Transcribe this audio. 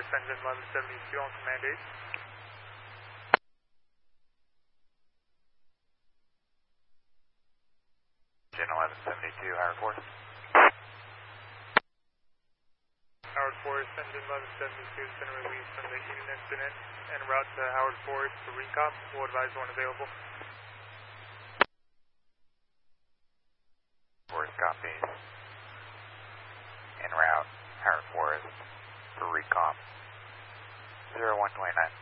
engine 1172 on command 8. Engine 1172, Howard Forest. Howard Forest, engine 1172 has been released from the heating incident en route to Howard Forest for recon. We'll advise when available. Forest copies. En route, Howard Forest for recon. 0129.